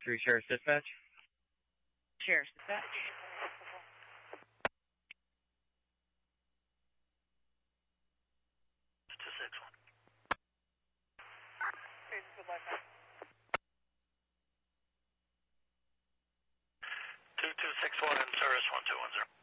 3 Sheriff's Dispatch. Sheriff's Dispatch. Two 261 in service 1210.